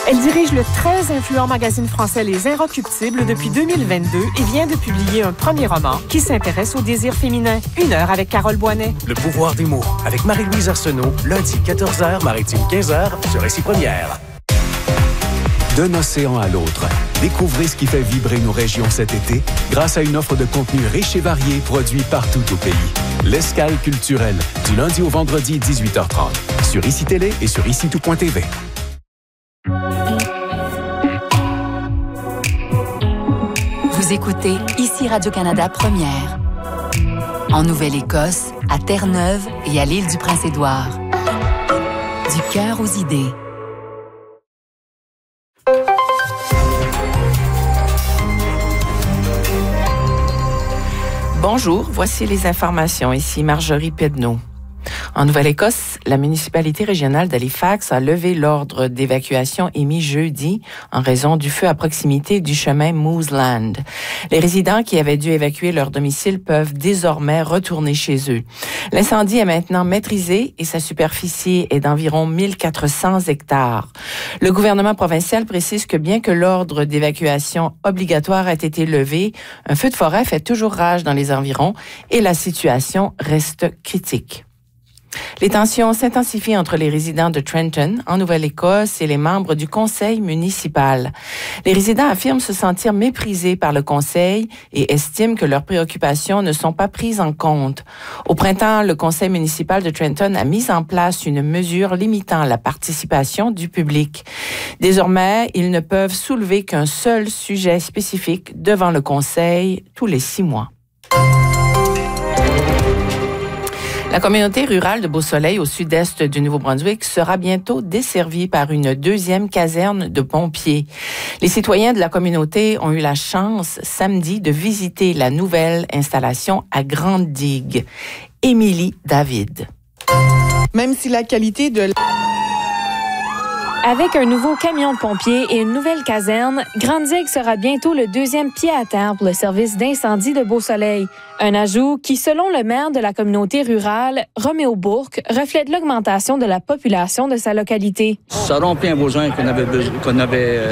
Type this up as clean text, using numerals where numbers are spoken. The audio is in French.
Elle dirige le très influent magazine français Les Inrecuptibles depuis 2022 et vient de publier un premier roman qui s'intéresse au désir féminin. 1 heure avec Carole Boinet. Le pouvoir des mots avec Marie-Louise Arsenault, lundi 14h, maritime 15h sur Récit Première. D'un océan à l'autre, découvrez ce qui fait vibrer nos régions cet été grâce à une offre de contenu riche et varié produit partout au pays. L'Escale culturelle, du lundi au vendredi 18h30, sur ICI Télé et sur ICITout.tv. Vous écoutez ici Radio-Canada Première. En Nouvelle-Écosse, à Terre-Neuve et à l'île du Prince-Édouard. Du cœur aux idées. Bonjour, voici les informations. Ici Marjorie Pedneau. En Nouvelle-Écosse, la municipalité régionale d'Halifax a levé l'ordre d'évacuation émis jeudi en raison du feu à proximité du chemin Mooseland. Les résidents qui avaient dû évacuer leur domicile peuvent désormais retourner chez eux. L'incendie est maintenant maîtrisé et sa superficie est d'environ 1400 hectares. Le gouvernement provincial précise que bien que l'ordre d'évacuation obligatoire ait été levé, un feu de forêt fait toujours rage dans les environs et la situation reste critique. Les tensions s'intensifient entre les résidents de Trenton, en Nouvelle-Écosse, et les membres du conseil municipal. Les résidents affirment se sentir méprisés par le conseil et estiment que leurs préoccupations ne sont pas prises en compte. Au printemps, le conseil municipal de Trenton a mis en place une mesure limitant la participation du public. Désormais, ils ne peuvent soulever qu'un seul sujet spécifique devant le conseil tous les 6 mois. La communauté rurale de Beau-Soleil, au sud-est du Nouveau-Brunswick, sera bientôt desservie par une 2e caserne de pompiers. Les citoyens de la communauté ont eu la chance, samedi, de visiter la nouvelle installation à Grande-Digue. Émilie David. Même si la qualité de... Avec un nouveau camion de pompiers et une nouvelle caserne, Grande-Digue sera bientôt le 2e pied à terre pour le service d'incendie de Beau-Soleil. Un ajout qui, selon le maire de la communauté rurale, Roméo Bourque, reflète l'augmentation de la population de sa localité. Ça remplit un besoin qu'on avait